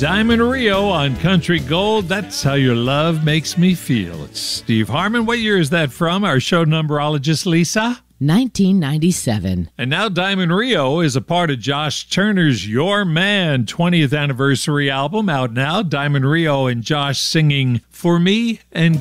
Diamond Rio on Country Gold. That's how your love makes me feel. It's Steve Harmon. What year is that from? Our show numberologist, Lisa? 1997. And now Diamond Rio is a part of Josh Turner's Your Man 20th anniversary album out now. Diamond Rio and Josh singing For Me and